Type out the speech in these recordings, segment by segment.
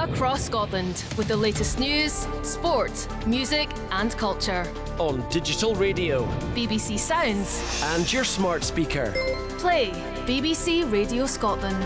across Scotland with the latest news, sport, music and culture. On digital radio, BBC Sounds and your smart speaker. Play BBC Radio Scotland.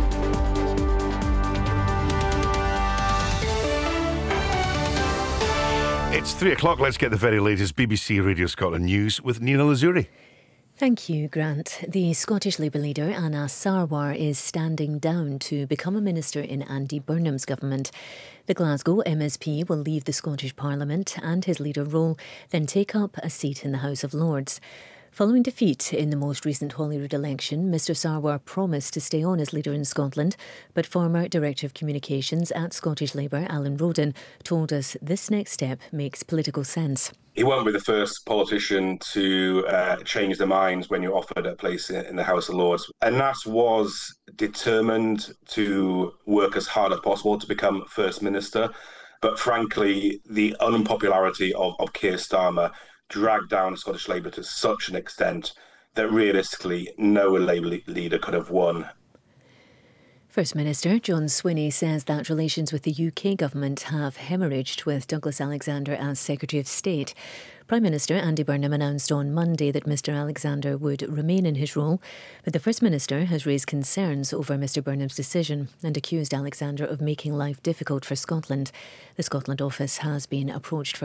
It's 3 o'clock. Let's get the very latest BBC Radio Scotland news with Nina Lazuri. Thank you, Grant. The Scottish Labour leader, Anna Sarwar, is standing down to become a minister in Andy Burnham's government. The Glasgow MSP will leave the Scottish Parliament and his leader role, then take up a seat in the House of Lords. Following defeat in the most recent Holyrood election, Mr Sarwar promised to stay on as leader in Scotland, but former Director of Communications at Scottish Labour, Alan Roden, told us this next step makes political sense. He won't be the first politician to change their minds when you're offered a place in the House of Lords. And Nass was determined to work as hard as possible to become First Minister. But frankly, the unpopularity of Keir Starmer dragged down Scottish Labour to such an extent that realistically no Labour leader could have won. First Minister John Swinney says that relations with the UK government have hemorrhaged with Douglas Alexander as Secretary of State. Prime Minister Andy Burnham announced on Monday that Mr Alexander would remain in his role, but the First Minister has raised concerns over Mr Burnham's decision and accused Alexander of making life difficult for Scotland. The Scotland office has been approached for